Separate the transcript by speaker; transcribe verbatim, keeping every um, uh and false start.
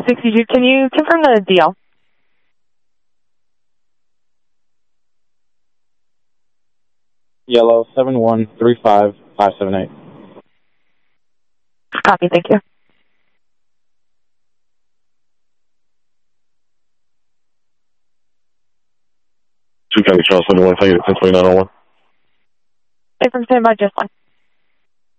Speaker 1: sixty-two, can you confirm the D L?
Speaker 2: Yellow, seven one three five five seven eight.
Speaker 1: Copy, thank you.
Speaker 3: two County Charles seven one, take it ten twenty-nine oh one.
Speaker 1: Stay from standby, just one.